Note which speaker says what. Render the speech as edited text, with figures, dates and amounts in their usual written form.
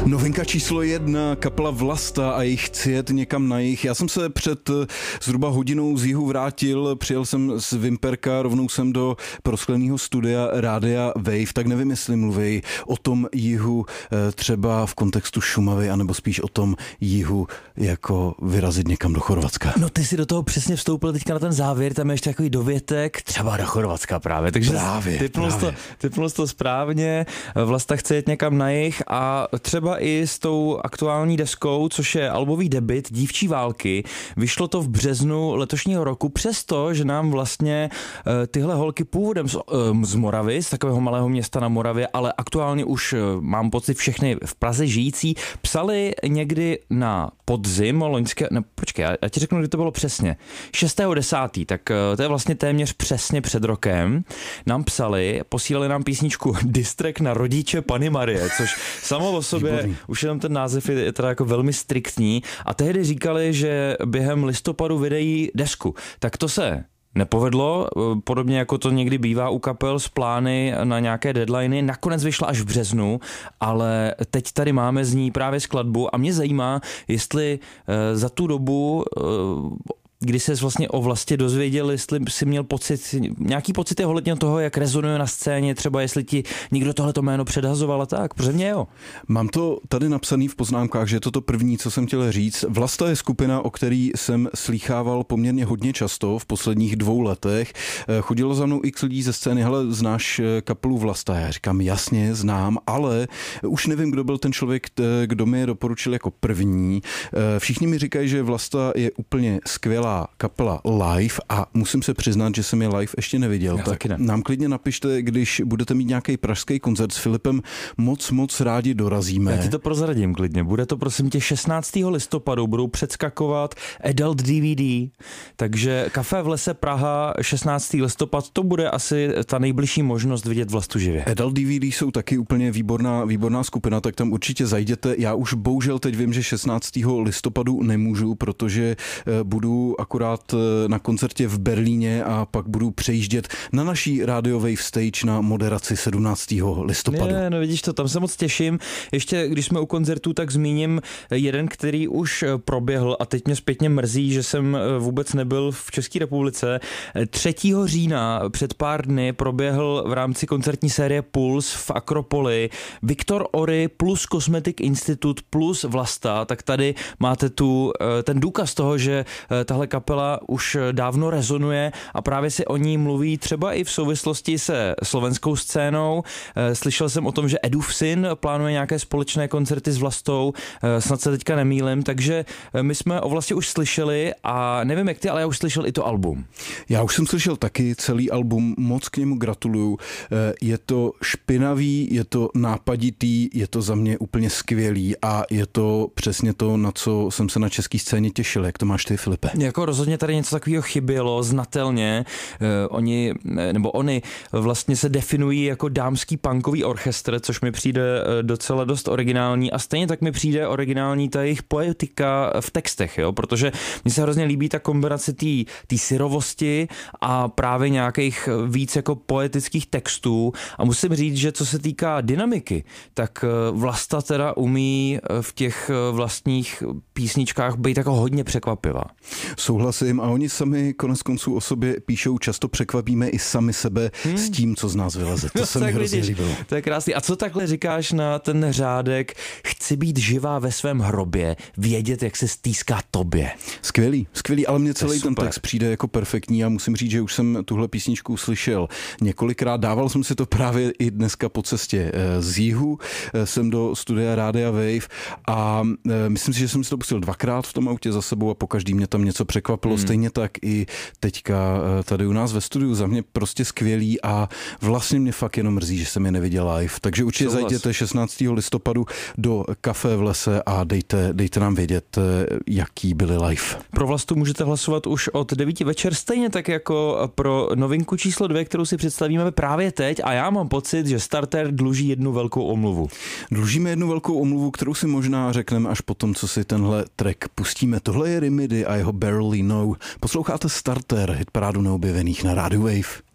Speaker 1: Novinka číslo 1, kapela Vlasta a jejich Chci jet někam na jih. Já jsem se před zhruba hodinou z jihu vrátil, přijel jsem z Vimperka, rovnou jsem do proskleného studia Rádia Wave, tak nevím, jestli mluví o tom jihu třeba v kontextu Šumavy, anebo spíš o tom jihu jako vyrazit někam do Chorvatska.
Speaker 2: No ty si do toho přesně vstoupil teďka na ten závěr, tam je ještě takový dovětek, třeba do Chorvatska právě, takže typnul to správně. Vlasta chce jet někam na jih a třeba i s tou aktuální deskou, což je albový debut Dívčí války. Vyšlo to v březnu letošního roku, přesto, že nám vlastně tyhle holky původem z Moravy, z takového malého města na Moravě, ale aktuálně už mám pocit všechny v Praze žijící, psali někdy na podzim loňské, ne, počkej, já ti řeknu, kdy to bylo přesně. 6.10., tak to je vlastně téměř přesně před rokem, nám psali, posílali nám písničku Distrek na rodiče Panny Marie, což samo o sobě, výborný. Už jenom ten název je teda jako velmi striktní a tehdy říkali, že během listopadu vydají desku. Tak to se nepovedlo, podobně jako to někdy bývá u kapel s plány na nějaké deadliny. Nakonec vyšla až v březnu, ale teď tady máme z ní právě skladbu a mě zajímá, jestli za tu dobu, kdy ses vlastně o Vlastě dozvěděl, jestli jsi měl nějaký pocit ohledně toho, jak rezonuje na scéně, třeba jestli ti někdo tohleto jméno předhazoval a tak, protože mě jo.
Speaker 1: Mám to tady napsaný v poznámkách, že je to první, co jsem chtěl říct. Vlasta je skupina, o který jsem slýchával poměrně hodně často v posledních 2 letech. Chodilo za mnou x lidí ze scény, hele, znáš kapelu Vlasta? Já říkám, jasně, znám, ale už nevím, kdo byl ten člověk, kdo mi je doporučil jako první. Všichni mi říkají, že Vlasta je úplně skvělá kapela live a musím se přiznat, že jsem je live ještě neviděl.
Speaker 2: Já
Speaker 1: tak
Speaker 2: ne.
Speaker 1: Nám klidně napište, když budete mít nějaký pražský koncert s Filipem, moc rádi dorazíme.
Speaker 2: Já ti to prozradím klidně. Bude to prosím tě 16. listopadu, budou předskakovat Adult DVD, takže Café v lese Praha 16. listopad, to bude asi ta nejbližší možnost vidět Vlastu živě.
Speaker 1: Adult DVD jsou taky úplně výborná skupina, tak tam určitě zajděte. Já už bohužel teď vím, že 16. listopadu nemůžu, protože budu akorát na koncertě v Berlíně a pak budu přejíždět na naší Radio Wave Stage na moderaci 17. listopadu.
Speaker 2: No vidíš to, tam se moc těším. Ještě když jsme u koncertů, tak zmíním jeden, který už proběhl a teď mě zpětně mrzí, že jsem vůbec nebyl v České republice. 3. října před pár dny proběhl v rámci koncertní série Puls v Akropoli Viktor Ory plus Cosmetic Institute plus Vlasta, tak tady máte ten důkaz toho, že tahle kapela už dávno rezonuje a právě si o ní mluví třeba i v souvislosti se slovenskou scénou. Slyšel jsem o tom, že Edův syn plánuje nějaké společné koncerty s Vlastou, snad se teďka nemýlim, takže my jsme o Vlastě už slyšeli a nevím jak ty, ale já už slyšel i to album.
Speaker 1: Já už jsem slyšel taky celý album, moc k němu gratuluju. Je to špinavý, je to nápaditý, je to za mě úplně skvělý a je to přesně to, na co jsem se na české scéně těšil. Jak to máš ty, Filipe?
Speaker 2: Jako rozhodně tady něco takového chybělo, znatelně. Oni vlastně se definují jako dámský punkový orchestr, což mi přijde docela dost originální a stejně tak mi přijde originální ta jejich poetika v textech, jo? Protože mně se hrozně líbí ta kombinace té syrovosti a právě nějakých víc jako poetických textů a musím říct, že co se týká dynamiky, tak Vlasta teda umí v těch vlastních písničkách být jako hodně překvapivá.
Speaker 1: Souhlasím a oni sami konec konců o sobě píšou, často překvapíme i sami sebe s tím, co z nás vyleze. To se mi hrozně líbilo.
Speaker 2: To je krásný. A co takhle říkáš na ten řádek? Chci být živá ve svém hrobě, vědět, jak se stýská tobě.
Speaker 1: Skvělý, ale mě celý ten text přijde jako perfektní a musím říct, že už jsem tuhle písničku slyšel několikrát. Dával jsem si to právě i dneska po cestě z jihu. Jsem do studia Rádia Wave a myslím si, že jsem si to pustil 2krát v tom autě za sebou a pokaždý mě tam něco překvapilo. Stejně tak i teďka tady u nás ve studiu. Za mě prostě skvělý a vlastně mě fakt jenom mrzí, že jsem je neviděl live. Takže určitě zajděte 16. listopadu do Café v lese a dejte nám vědět, jaký byly live.
Speaker 2: Pro Vlastu můžete hlasovat už od 9 večer, stejně tak jako pro novinku číslo 2, kterou si představíme právě teď a já mám pocit, že Starter dluží jednu velkou omluvu.
Speaker 1: Dlužíme jednu velkou omluvu, kterou si možná řekneme až potom, co si tenhle track pustíme. Tohle je Remedy a jeho Barely Know. Posloucháte Starter, hitparádu neobjevených na Radio Wave.